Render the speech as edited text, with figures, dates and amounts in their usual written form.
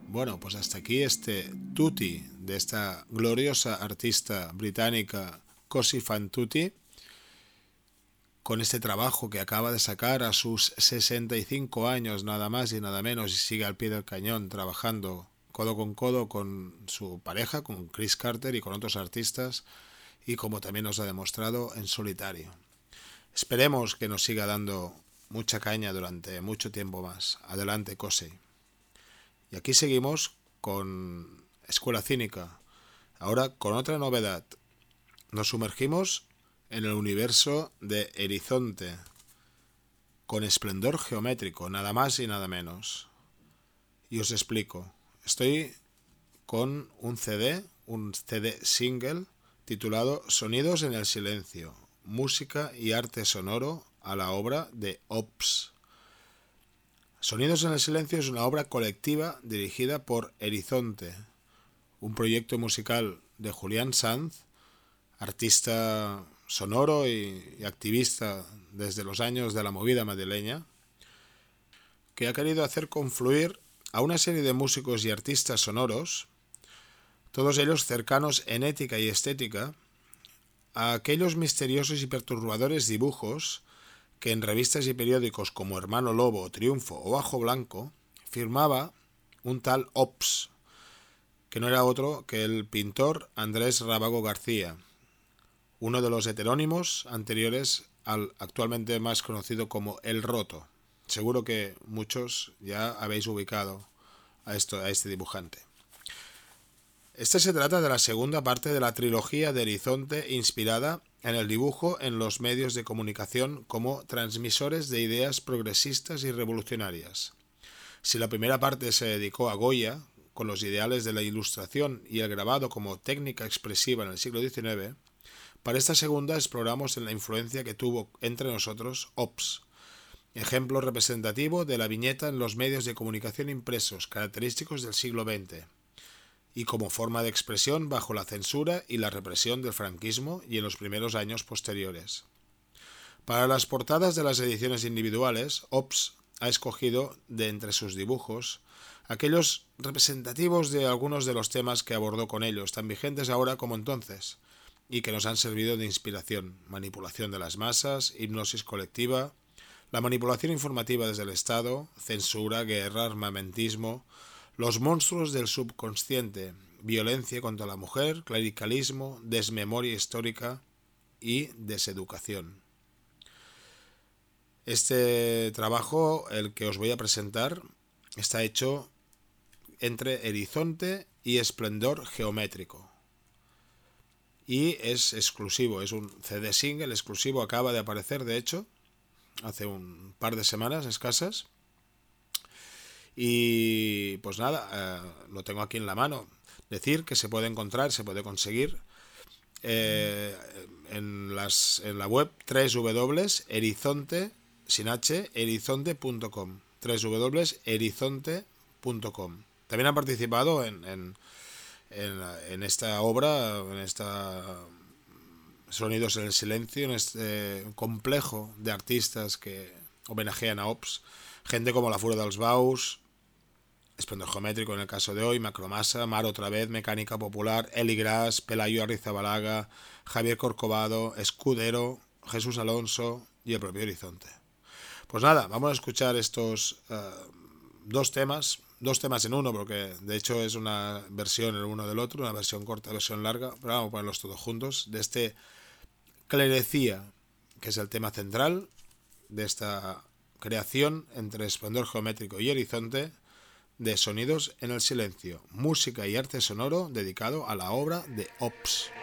Bueno, pues hasta aquí este tutti de esta gloriosa artista británica Cosi fan tutti, con este trabajo que acaba de sacar a sus 65 años, nada más y nada menos, y sigue al pie del cañón trabajando codo con su pareja, con Chris Carter y con otros artistas, y como también nos ha demostrado, en solitario. Esperemos que nos siga dando mucha caña durante mucho tiempo más. Adelante, Cosi. Y aquí seguimos con Escuela Cínica, ahora con otra novedad. Nos sumergimos en el universo de Erizonte, con Esplendor Geométrico, nada más y nada menos. Y os explico. Estoy con un CD single, titulado Sonidos en el Silencio, música y arte sonoro a la obra de Ops. Sonidos en el Silencio es una obra colectiva dirigida por Erizonte, un proyecto musical de Julián Sanz, artista sonoro y activista desde los años de la movida madrileña, que ha querido hacer confluir a una serie de músicos y artistas sonoros, todos ellos cercanos en ética y estética, a aquellos misteriosos y perturbadores dibujos que en revistas y periódicos como Hermano Lobo, Triunfo o Bajo Blanco firmaba un tal Ops, que no era otro que el pintor Andrés Rábago García, uno de los heterónimos anteriores al actualmente más conocido como El Roto. Seguro que muchos ya habéis ubicado a este dibujante. Se trata de la segunda parte de la trilogía de Erizonte, inspirada en el dibujo en los medios de comunicación como transmisores de ideas progresistas y revolucionarias. Si la primera parte se dedicó a Goya, con los ideales de la ilustración y el grabado como técnica expresiva en el siglo XIX, para esta segunda exploramos en la influencia que tuvo entre nosotros Ops, ejemplo representativo de la viñeta en los medios de comunicación impresos característicos del siglo XX, y como forma de expresión bajo la censura y la represión del franquismo y en los primeros años posteriores. Para las portadas de las ediciones individuales, Ops ha escogido, de entre sus dibujos, aquellos representativos de algunos de los temas que abordó con ellos, tan vigentes ahora como entonces, y que nos han servido de inspiración: manipulación de las masas, hipnosis colectiva, la manipulación informativa desde el Estado, censura, guerra, armamentismo, los monstruos del subconsciente, violencia contra la mujer, clericalismo, desmemoria histórica y deseducación. Este trabajo, el que os voy a presentar, está hecho entre Erizonte y Esplendor Geométrico. Y es exclusivo, es un CD single exclusivo, acaba de aparecer, de hecho, hace un par de semanas escasas. Y pues nada, lo tengo aquí en la mano. Decir que se puede encontrar, se puede conseguir en la web www.erizonte, sin h, erizonte.com, www.erizonte.com. También han participado en esta obra, en esta Sonidos en el Silencio, en este complejo de artistas que homenajean a Ops, gente como La Fura dels Baus, Esplendor Geométrico en el caso de hoy, Macromasa, Mar otra vez, Mecánica Popular, Eli Gras, Pelayo Arrizabalaga, Javier Corcovado, Escudero, Jesús Alonso y el propio Erizonte. Pues nada, vamos a escuchar estos dos temas en uno, porque de hecho es una versión el uno del otro, una versión corta, versión larga, pero vamos a ponerlos todos juntos, de este Clerecía, que es el tema central de esta creación entre Esplendor Geométrico y Erizonte, de Sonidos en el Silencio, música y arte sonoro dedicado a la obra de Ops.